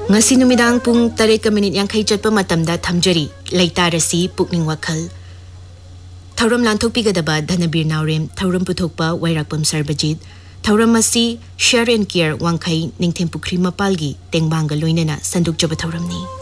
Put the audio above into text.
ngasi numidang pung 3:50 chatpa matamda thamjari leitarasi pukning wakhal thauram lanthokpigadaba dhanabir naurem thauram puthokpa wairakpam Sarbajit thauram asi share and care wangkhai ningthem pukri mapalgi tengbanga loinana sandukjaba thauramni